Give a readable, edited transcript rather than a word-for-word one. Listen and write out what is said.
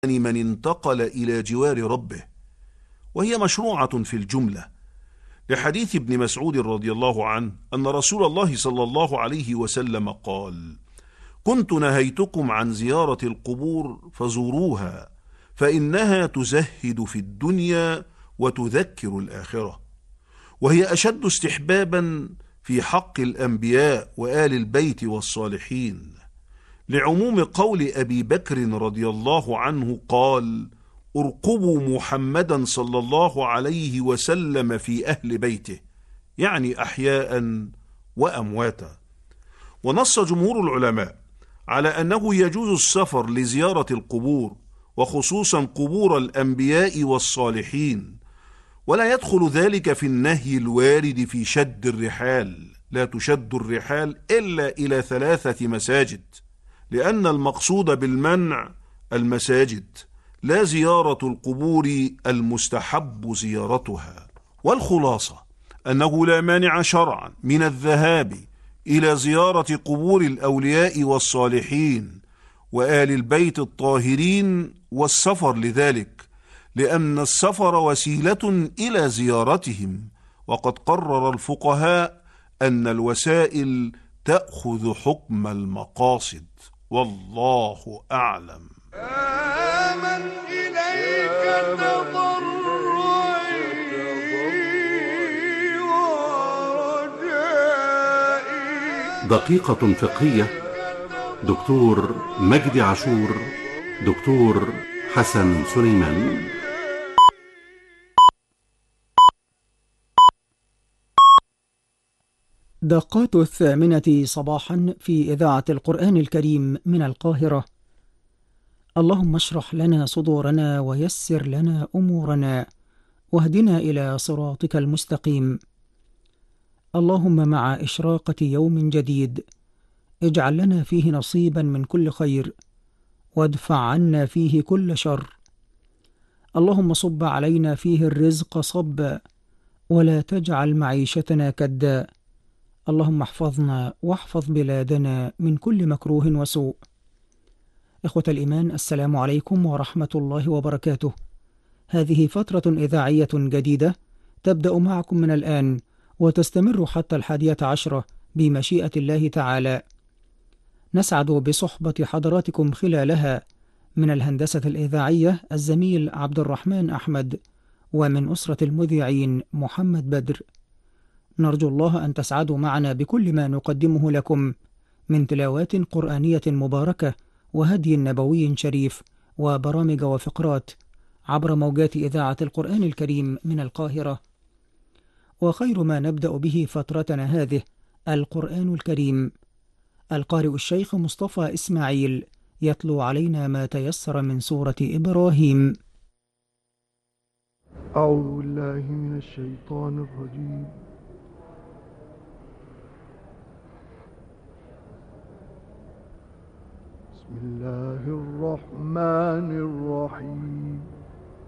من انتقل إلى جوار ربه، وهي مشروعة في الجملة، لحديث ابن مسعود رضي الله عنه أن رسول الله صلى الله عليه وسلم قال: كنت نهيتكم عن زيارة القبور فزوروها، فإنها تزهد في الدنيا وتذكر الآخرة، وهي أشد استحبابا في حق الأنبياء وآل البيت والصالحين، لعموم قول أبي بكر رضي الله عنه قال: ارقبوا محمدا صلى الله عليه وسلم في أهل بيته، يعني أحياء وأمواتا. ونص جمهور العلماء على أنه يجوز السفر لزيارة القبور، وخصوصا قبور الأنبياء والصالحين، ولا يدخل ذلك في النهي الوارد في شد الرحال: لا تشد الرحال إلا إلى 3 مساجد، لأن المقصود بالمنع المساجد، لا زيارة القبور المستحب زيارتها. والخلاصة أنه لا مانع شرعا من الذهاب إلى زيارة قبور الأولياء والصالحين وآل البيت الطاهرين والسفر لذلك، لأن السفر وسيلة إلى زيارتهم، وقد قرر الفقهاء أن الوسائل تأخذ حكم المقاصد، والله أعلم. آمن إليك تضرعي ورجائي. دقيقة فقهية، دكتور مجدي عاشور، دكتور حسن سليمان. دقات 8 صباحا في إذاعة القرآن الكريم من القاهرة. اللهم اشرح لنا صدورنا ويسر لنا أمورنا واهدنا إلى صراطك المستقيم. اللهم مع إشراقة يوم جديد اجعل لنا فيه نصيبا من كل خير، وادفع عنا فيه كل شر. اللهم صب علينا فيه الرزق صبا، ولا تجعل معيشتنا كدا. اللهم احفظنا واحفظ بلادنا من كل مكروه وسوء. إخوة الإيمان، السلام عليكم ورحمة الله وبركاته. هذه فترة إذاعية جديدة تبدأ معكم من الآن وتستمر حتى 11 بمشيئة الله تعالى. نسعد بصحبة حضراتكم خلالها من الهندسة الإذاعية الزميل عبد الرحمن أحمد، ومن أسرة المذيعين محمد بدر. نرجو الله أن تسعدوا معنا بكل ما نقدمه لكم من تلاوات قرآنية مباركة وهدي نبوي شريف وبرامج وفقرات عبر موجات إذاعة القرآن الكريم من القاهرة. وخير ما نبدأ به فترتنا هذه القرآن الكريم. القارئ الشيخ مصطفى إسماعيل يتلو علينا ما تيسر من سورة إبراهيم. أعوذ بالله من الشيطان الرجيم. بسم الله الرحمن الرحيم.